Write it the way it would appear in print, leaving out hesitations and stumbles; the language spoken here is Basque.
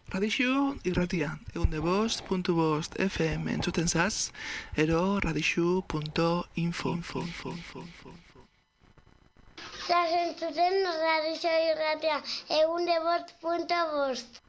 Radixu irratia, 105.5 FM entzuten zaz, ero radixu.info. Zaz entzuten radixo irratia, 105.5.